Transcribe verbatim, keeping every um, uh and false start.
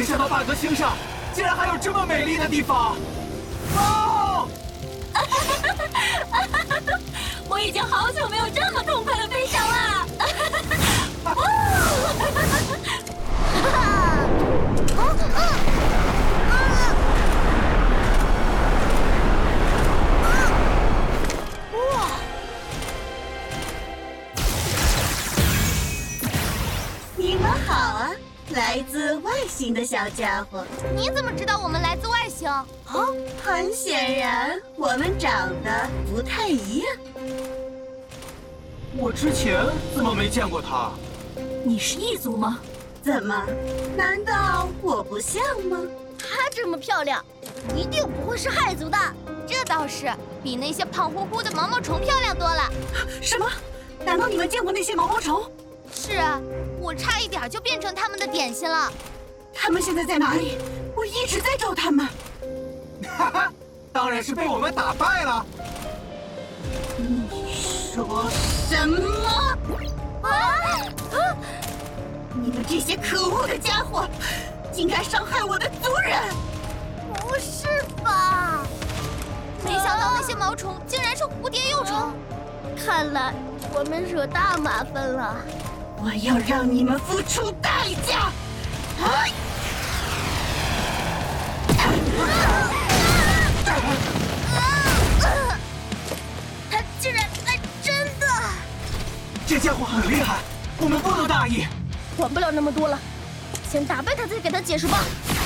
没想到半颗星上竟然还有这么美丽的地方。哦！ 我已经好久没有这么痛快的飞翔了。哇！你们好啊，来自外星的小家伙。 你怎么知道我们来自外星？ 哦，很显然我们长得不太一样。 我之前怎么没见过他？ 你是异族吗？怎么？难道我不像吗？ 她这么漂亮，一定不会是亥族的。这倒是，比那些胖乎乎的毛毛虫漂亮多了。 什么？难道你们见过那些毛毛虫？ 是啊，我差一点就变成他们的点心了。 他们现在在哪里？我一直在找他们。 哈哈，当然是被我们打败了。 你说什么？啊！啊！你们这些可恶的家伙，竟敢伤害我的族人！ 不是吧？没想到那些毛虫竟然是蝴蝶幼虫。啊、看来我们惹大麻烦了。 我要让你们付出代价！啊！ 他竟然来真的！ 这家伙很厉害，我们不能大意。 管不了那么多了，先打败他再给他解释吧。